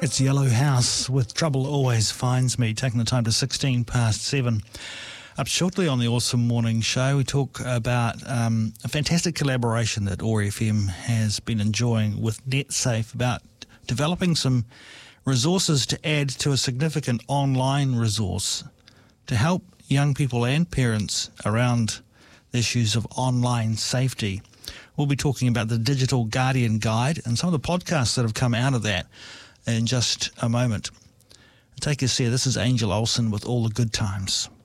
It's Yellow House with Trouble Always Finds Me, taking the time to 7:16. Up shortly on the Awesome Morning Show, we talk about a fantastic collaboration that OAR FM has been enjoying with NetSafe about developing some resources to add to a significant online resource to help young people and parents around the issues of online safety. We'll be talking about the Digital Guardian Guide and some of the podcasts that have come out of that in just a moment. Take us there. This is Angel Olsen with All the Good Times.